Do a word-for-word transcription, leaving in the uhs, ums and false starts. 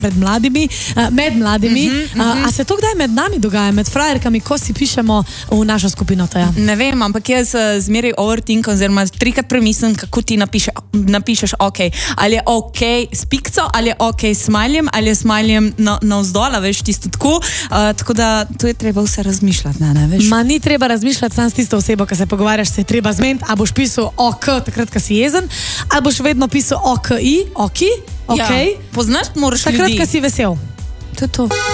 pred mladimi, med mladimi. Mm -hmm, mm -hmm. A se to kdaj med nami dogaja, med frajerkami, ko si pišemo v našo skupino? Taja? Ne vem, ampak jaz zmeraj overthink, oziroma trikrat premislim, kako ti napiše, napišeš ok. Ali je ok s pikco, ali je ok s smiljem, ali je smiljem na, na vzdola, veš, tisto tako. Uh, tako da to je treba vse razmišljati, ne, ne, veš. Ma ni treba razmišljati sam s tisto osebo, ko se pogovarjaš, se je treba zmeniti, a boš pisal ok takrat, ko si jezen, ali boš vedno pisal ok, i, ok, ok. Ja, poznaš, moraš takrat, ljudi. ko si vesel. To je to.